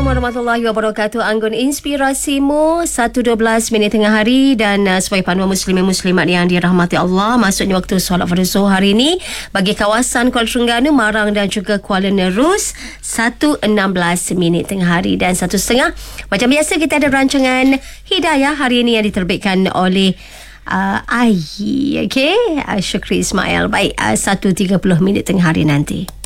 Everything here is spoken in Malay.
warahmatullahi wabarakatuh. Anggun Inspirasimu 1:12 tengah hari. Dan sebagai panduan muslimin muslimat yang dirahmati Allah, maksudnya waktu solat fardu zuhur hari ini bagi kawasan Kuala Terengganu, Marang dan juga Kuala Nerus 1:16 tengah hari. Dan 1:30 macam biasa kita ada rancangan Hidayah hari ini yang diterbitkan oleh Syukri Ismail. Baik, 1:30 tengah hari nanti.